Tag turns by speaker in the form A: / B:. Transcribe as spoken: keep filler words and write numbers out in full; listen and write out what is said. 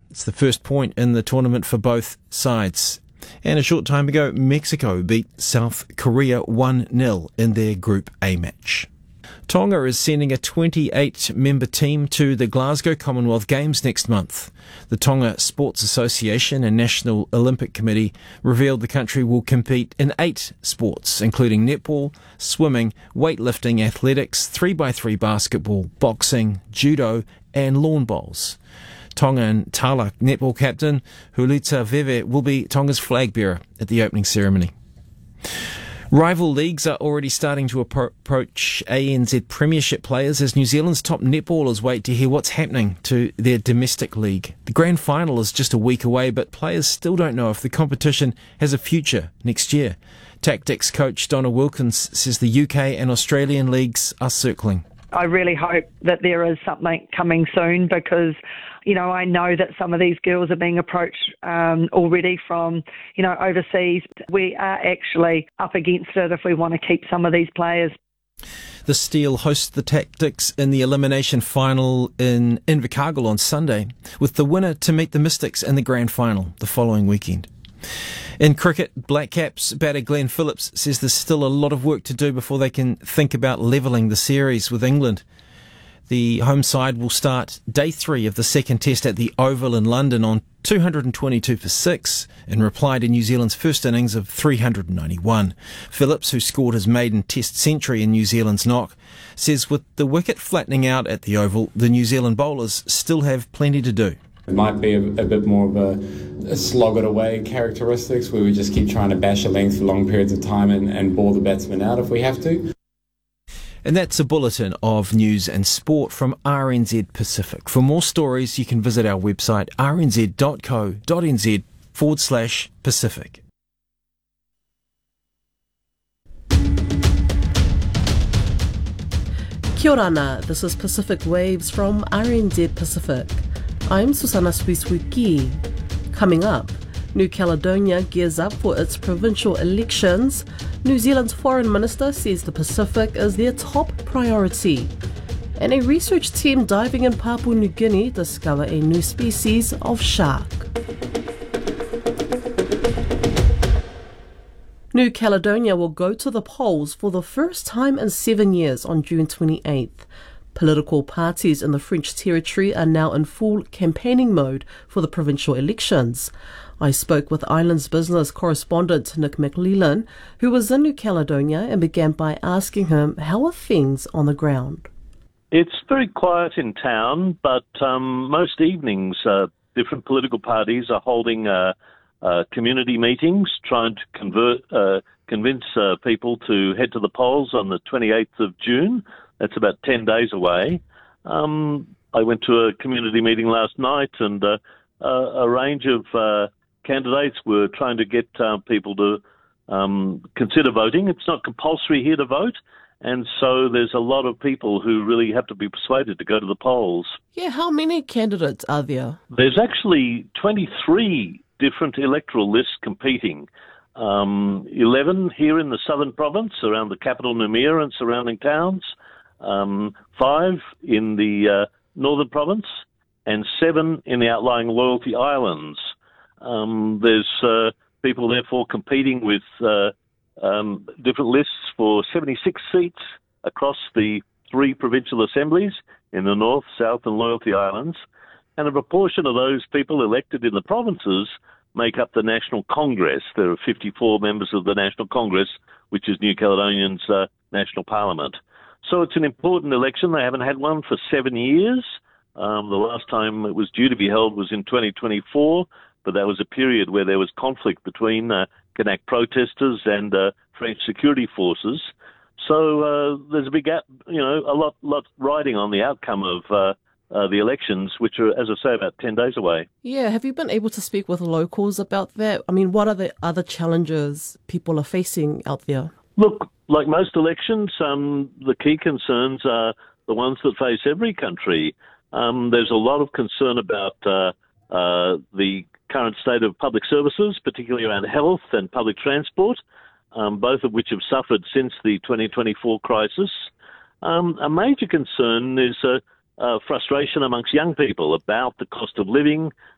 A: It's the first point in the tournament for both sides. And a short time ago, Mexico beat South Korea one nil in their Group A match. Tonga is sending a twenty-eight member team to the Glasgow Commonwealth Games next month. The Tonga Sports Association and National Olympic Committee revealed the country will compete in eight sports, including netball, swimming, weightlifting, athletics, three by three basketball, boxing, judo and lawn bowls. Tongan Tālak netball captain Hulita Veve will be Tonga's flag bearer at the opening ceremony. Rival leagues are already starting to appro- approach A N Z Premiership players as New Zealand's top netballers wait to hear what's happening to their domestic league. The grand final is just a week away, but players still don't know if the competition has a future next year. Tactics coach Donna Wilkins says the U K and Australian leagues are circling.
B: I really hope that there is something coming soon because, you know, I know that some of these girls are being approached um, already from, you know, overseas. We are actually up against it if we want to keep some of these players.
A: The Steel host the Tactics in the elimination final in Invercargill on Sunday, with the winner to meet the Mystics in the grand final the following weekend. In cricket, Black Caps batter Glenn Phillips says there's still a lot of work to do before they can think about levelling the series with England. The home side will start day three of the second test at the Oval in London on two hundred twenty-two for six in reply to New Zealand's first innings of three hundred ninety-one. Phillips, who scored his maiden test century in New Zealand's knock, says with the wicket flattening out at the Oval, the New Zealand bowlers still have plenty to do.
C: It might be a, a bit more of a, a slog it away characteristics where we just keep trying to bash a length for long periods of time and, and bore the batsmen out if we have to.
A: And that's a bulletin of news and sport from R N Z Pacific. For more stories, you can visit our website rnz.co.nz forward slash Pacific.
D: Kia ora ana, this is Pacific Waves from R N Z Pacific. I'm Susana Swiswiki. Coming up, New Caledonia gears up for its provincial elections. New Zealand's Foreign Minister says the Pacific is their top priority. And a research team diving in Papua New Guinea discover a new species of shark. New Caledonia will go to the polls for the first time in seven years on June twenty-eighth. Political parties in the French territory are now in full campaigning mode for the provincial elections. I spoke with Islands Business correspondent Nick McLellan, who was in New Caledonia, and began by asking him how are things on the ground.
E: It's very quiet in town, but um, most evenings uh, different political parties are holding uh, uh, community meetings, trying to convert, uh, convince uh, people to head to the polls on the twenty-eighth of June. That's about ten days away. Um, I went to a community meeting last night, and uh, uh, a range of uh, candidates were trying to get uh, people to um, consider voting. It's not compulsory here to vote, and so there's a lot of people who really have to be persuaded to go to the polls.
D: Yeah, how many candidates are there?
E: There's actually twenty-three different electoral lists competing. Um, eleven here in the southern province, around the capital Noumea and surrounding towns. Um, five in the uh, northern province, and seven in the outlying Loyalty Islands. Um, there's uh, people, therefore, competing with uh, um, different lists for seventy-six seats across the three provincial assemblies in the North, South and Loyalty Islands. And a proportion of those people elected in the provinces make up the National Congress. There are fifty-four members of the National Congress, which is New Caledonian's uh, national parliament. So it's an important election. They haven't had one for seven years. Um, the last time it was due to be held was in twenty twenty-four, but that was a period where there was conflict between uh, Kanak protesters and uh, French security forces. So uh, there's a big, you know, a lot, lot riding on the outcome of uh, uh, the elections, which are, as I say, about ten days away.
D: Yeah, have you been able to speak with locals about that? I mean, what are the other challenges people are facing out there?
E: Look, like most elections, um, the key concerns are the ones that face every country. Um, there's a lot of concern about uh, uh, the current state of public services, particularly around health and public transport, um, both of which have suffered since the twenty twenty-four crisis. Um, a major concern is uh, uh, frustration amongst young people about the cost of living,